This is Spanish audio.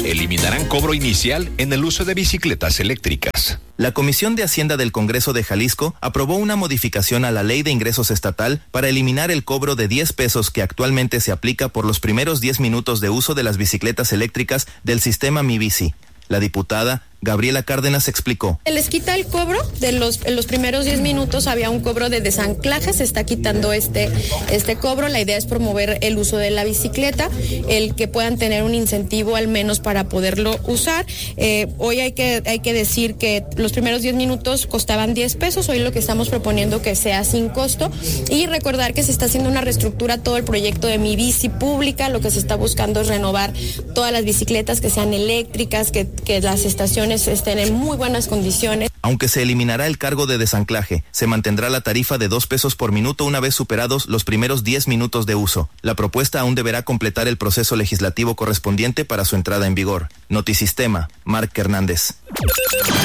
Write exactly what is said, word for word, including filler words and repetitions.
Eliminarán cobro inicial en el uso de bicicletas eléctricas. La Comisión de Hacienda del Congreso de Jalisco aprobó una modificación a la Ley de Ingresos Estatal para eliminar el cobro de diez pesos que actualmente se aplica por los primeros diez minutos de uso de las bicicletas eléctricas del sistema Mi Bici. La diputada Gabriela Cárdenas explicó. Se les quita el cobro de los, en los primeros diez minutos había un cobro de desanclaje, se está quitando este, este cobro. La idea es promover el uso de la bicicleta, el que puedan tener un incentivo al menos para poderlo usar. Eh, hoy hay que, hay que decir que los primeros diez minutos costaban diez pesos, hoy lo que estamos proponiendo que sea sin costo, y recordar que se está haciendo una reestructura todo el proyecto de Mi Bici pública. Lo que se está buscando es renovar todas las bicicletas que sean eléctricas, que, que las estaciones estén en muy buenas condiciones. Aunque se eliminará el cargo de desanclaje, se mantendrá la tarifa de dos pesos por minuto una vez superados los primeros diez minutos de uso. La propuesta aún deberá completar el proceso legislativo correspondiente para su entrada en vigor. Notisistema, Marc Hernández.